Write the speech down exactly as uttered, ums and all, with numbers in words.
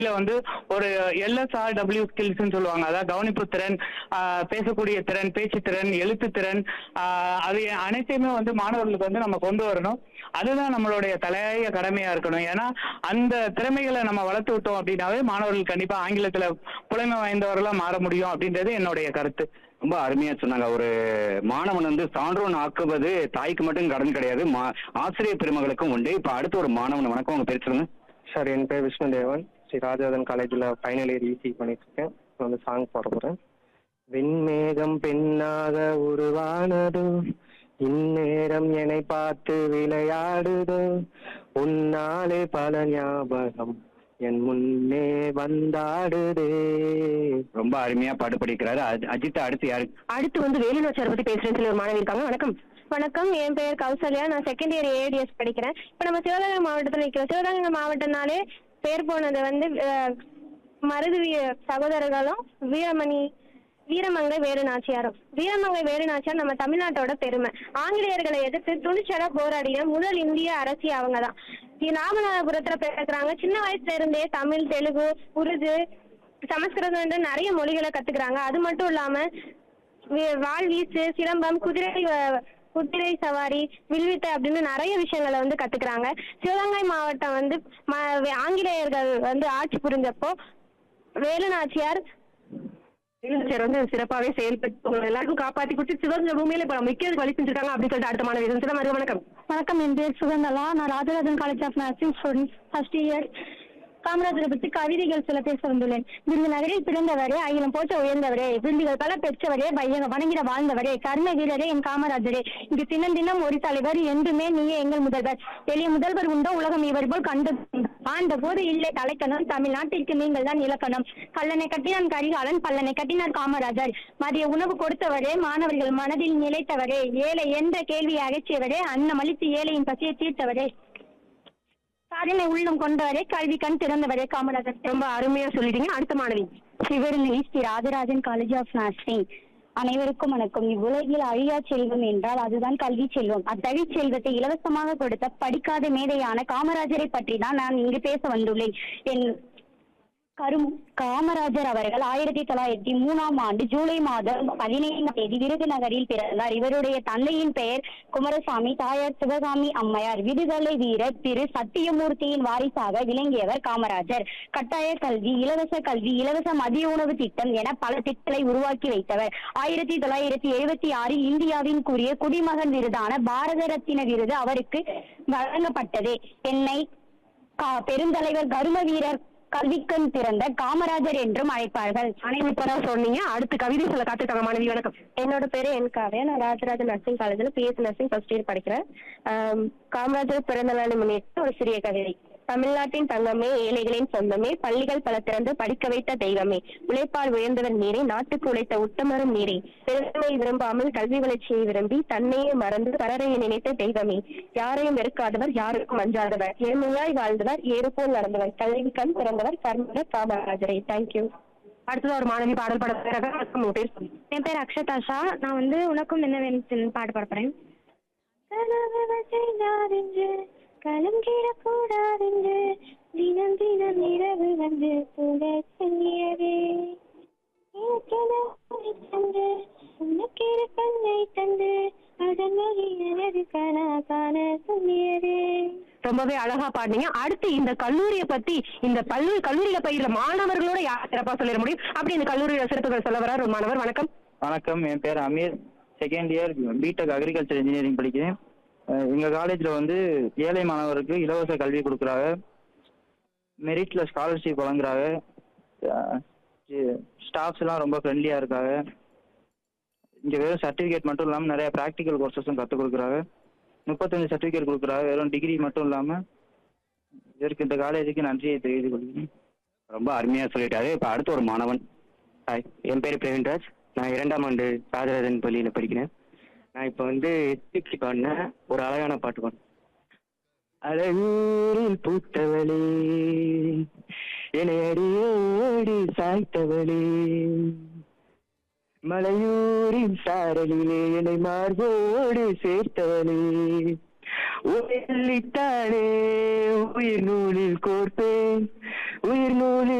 வந்து ஒரு எல்எஸ்ஆர்டபிள்யூ ஸ்கில்ஸ்ன்னு சொல்லுவாங்க. அதாவது கவனிப்பு திறன், ஆஹ் பேசக்கூடிய திறன், பேச்சு திறன், எழுத்து திறன், ஆஹ் அது அனைத்தையுமே வந்து மாணவர்களுக்கு வந்து நம்ம கொண்டு வரணும். அதுதான் நம்மளுடைய தலையாய கடமையா இருக்கணும். ஏன்னா அந்த திறமைகளை நம்ம வளர்த்து விட்டோம் அப்படின்னாவே மாணவர்கள் கண்டிப்பா ஆங்கிலத்துல புலமை வாய்ந்தவர்களா மாற முடியும் அப்படின்றது என்னுடைய கருத்து. ரொம்ப அருமையா சொன்னாங்க. ஒரு மாணவன் வந்து சான்றோன் ஆக்குவது தாய்க்கு மட்டும் கடன் கிடையாது, மா- ஆசிரியர் பெருமகளுக்கும் உண்டு. இப்ப அடுத்து ஒரு மாணவன், வணக்கம், உங்க பேர் சொல்லுங்க. சார், என் பேர் விஷ்ணுதேவன். ஸ்ரீ ராஜாதன் காலேஜில் ஃபைனல் இயர் ஈசி பண்ணிட்டு இருக்கேன். இப்போ வந்து சாங் பாட போகிறேன். விண்மேகம் பெண்ணாக உருவானதோ, இந்நேரம் என்னை பார்த்து விளையாடுதோ, உன்னாலே பல ஞாபகம் என் முன்னே வந்தாடுதே. ரொம்ப அருமையா பாட்டு படிக்கிறாரு. அஜி- அஜித், அடுத்து யாரு? அடுத்து வந்து வேலுநாச்சியார் பத்தி பேசுறேன்னு சொல்லி ஒரு மாணவி இருக்காங்க. வணக்கம். வணக்கம், என் பெயர் கௌசல்யா. நான் செகண்ட் இயர் ஏடிஎஸ் படிக்கிறேன். இப்போ நம்ம சிவகங்கை மாவட்டத்தில் நிற்கிறோம். சிவகங்கை மாவட்டம்னாலே பேர் போனது வந்து அஹ், மருது வீ- சகோதரர்களும் வீரமணி வீரமங்கை வேலு நாச்சியாரும். வீரமங்கை வேலு நாச்சியார் நம்ம தமிழ்நாட்டோட பெருமை. ஆங்கிலேயர்களை எதிர்த்து துணிச்சலா போராடிய முதல் இந்திய அரசி அவங்க தான். ராமநாதபுரத்துல பிறக்கிறாங்க. சின்ன வயசுல இருந்தே தமிழ், தெலுங்கு, உருது, சமஸ்கிருதம் நிறைய மொழிகளை கத்துக்கிறாங்க. அது மட்டும் இல்லாம வி- வாள் வீச்சு, சிலம்பம், குதிரை வ- குதிரை சவாரி, வில்வித்தை அப்படின்னு நிறைய விஷயங்களை வந்து கத்துக்கிறாங்க. சிவகங்கை மாவட்டம் வந்து ம- ஆங்கிலேயர்கள் வந்து ஆட்சி புரிஞ்சப்போ வேலு நாச்சியார் வேலுநாச்சியார் வந்து சிறப்பாகவே செயல்பட்டு உங்களை எல்லாருக்கும் காப்பாத்தி கொடுத்து சிவகங்கை பூமியில இப்ப முக்கிய வழி செஞ்சிருக்காங்க அப்படின்னு சொல்லிட்டு அடுத்த மாணவி சில வணக்கம். வணக்கம், என் பேர் சுகந்தலா. நான் Rajarajan college of nursing student, first year. காமராஜரை பற்றி கவிதைகள் சில பேச வந்துள்ளேன். விருதுநகரில் பிறந்தவரே, அகிலம் போற்ற உயர்ந்தவரே, விருதுகள் பல பெற்றவரே, பையக வணங்கிட வாழ்ந்தவரே, கர்ம வீரரே, என் காமராஜரே, இங்கு தினம் தினம் ஒரு தலைவர், என்றுமே நீயே எங்கள் முதல்வர். எளிய முதல்வர் உண்டோ உலகம் இவர் போல் கண்டு ஆண்ட போது இல்லை தலைக்கணம், தமிழ்நாட்டிற்கு நீங்கள் தான் இலக்கணம். கல்லணை கட்டினான் கரிகாலன், பல்லனை கட்டினார் காமராஜர். மதிய உணவு கொடுத்தவரே, மாணவர்கள் மனதில் நிலைத்தவரே, ஏழை என்ற கேள்வியை அகற்றியவரே, அன்னம் அளித்து ஏழையின் பசியை தீர்த்தவரே, சாதனை உள்ளம் கொண்டவரே, கல்வி கண் திறந்தவரே, காமராஜர். ரொம்ப அருமையா சொல்லிட்டீங்க. அடுத்த மாணவி Sivaganga Sri Rajarajan college of nursing. அனைவருக்கும் வணக்கம். இவ்வுலகில் அழியா செல்வம் என்றால் அதுதான் கல்வி செல்வம். அத்தகைய செல்வத்தை இலவசமாக கொடுத்த படிக்காத மேதையான காமராஜரை பற்றி தான் நான் இங்கு பேச வந்துள்ளேன். என் கரும் காமராஜர் அவர்கள் ஆயிரத்தி தொள்ளாயிரத்தி மூணாம் ஆண்டு ஜூலை மாதம் பதினைந்தாம் தேதி விருதுநகரில் பிறந்தார். இவருடைய தந்தையின் பெயர் குமாரசாமி, தாயார் சிவகாமி அம்மையார். விடுதலை வீரர் திரு சத்தியமூர்த்தியின் வாரிசாக விளங்கியவர் காமராஜர். கட்டாய கல்வி, இலவச கல்வி, இலவச மதிய உணவு திட்டம் என பல திட்டங்களை உருவாக்கி வைத்தவர். ஆயிரத்தி தொள்ளாயிரத்தி எழுபத்தி ஆறில் இந்தியாவின் கூறிய குடிமகன் விருதான பாரத ரத்தின விருது அவருக்கு வழங்கப்பட்டது. என்னை பெருந்தலைவர் கரும வீரர் கல்விக்கண் திறந்த காமராஜர் என்றும் அழைப்பார்கள். அனைவரா சொன்னீங்க. அடுத்து கவிதை சொல்ல காத்துட்டாங்க மாணவி. வணக்கம். என்னோட பேரு என் காவியா. நான் ராஜராஜன் நர்சிங் காலேஜ்ல பிஎஸ்சி நர்சிங் ஃபர்ஸ்ட் இயர் படிக்கிறேன். ஆம், காமராஜர் பிறந்த நாளை முன்னிட்டு ஒரு சிறிய கவிதை. தமிழ்நாட்டின் தங்கமே, ஏழைகளின் சொந்தமே, பள்ளிகள் பல திறந்து படிக்க வைத்த தெய்வமே, உழைப்பால் உயர்ந்தவர் நீரே, நாட்டுக்கு உழைத்த உத்தமரும் நீரே, பெருமை விரும்பாமல் கல்வி வளர்ச்சியை விரும்பி தன்னையே மறந்து பலரையை நினைத்த தெய்வமே, யாரையும் வெறுக்காதவர், யாருக்கும் அஞ்சாதவர், ஏழ்மையாய் வாழ்ந்தவர், ஏறு போல் நடந்தவர், கல்வி கண் திறந்தவர், கர்ம காமராஜரே. தேங்க்யூ. அடுத்தது ஒரு மாணவி பாடல் பாட உங்க பேர் சொல்லுங்க. என் பேர் அக்ஷதாஷா. நான் வந்து உனக்கும் என்ன வேணும் பாட்டு பாடுறேன். கலங்கிடக்கூடாதென்று தினம் தினம் இரவு வந்து கூட சொல்லியதே, தந்து உனக்கிற கண்ணை தந்து அதன் வழி எனது கனா காண சொல்லியதே. ரொம்பவே அழகா பாடுனீங்க. அடுத்து இந்த கல்லூரியை பத்தி, இந்த பல்லு கல்லூரியில பயிர மாணவர்களோட யார் சிறப்பா சொல்லிட முடியும் அப்படி இந்த கல்லூரியோட சிறப்புகள் சொல்ல வர ஒரு மாணவர். வணக்கம். வணக்கம், என் பேர் Amir. Second year BTech agriculture engineering படிக்கிறேன். அஹ் எங்க காலேஜ்ல வந்து ஏழை மாணவருக்கு இலவச கல்வி கொடுக்குறாங்க, மெரிட்ல ஸ்காலர்ஷிப் வழங்குறாங்க, ஸ்டாஃப்ஸ் எல்லாம் ரொம்ப ஃப்ரெண்ட்லியா இருக்காங்க. இங்க வெறும் சர்டிஃபிகேட் மட்டும் இல்லாமல் நிறைய ப்ராக்டிக்கல் கோர்சஸும் கற்றுக் கொடுக்குறாங்க. முப்பத்தஞ்சு சர்டிஃபிகேட் கொடுக்குறாங்க, வெறும் டிகிரி மட்டும் இல்லாமல். இதற்கு இந்த காலேஜுக்கு நன்றியை தெரிவித்துக் கொள்கிறேன். ரொம்ப அருமையா சொல்லிட்டாரு. இப்ப அடுத்து ஒரு மாணவன். ஹாய், என் பேர் பிரவீன்ராஜ். நான் இரண்டாம் ஆண்டு ராஜராஜன் பள்ளியில் படிக்கிறேன். நான் இப்போ வந்து எஸ்பிபி பாடின ஒரு அழகான பாட்டு பாடினேன். அழகூரில் பூத்தவளே, என்னை அடியோடி சாய்த்தவளே, மலையூரின் சாரலிலே என்னை மார்போடு சேர்த்தவளே, உயிரித்தானே உயிர் நூலில் கோர்ப்பேன், உயிர் நூலில்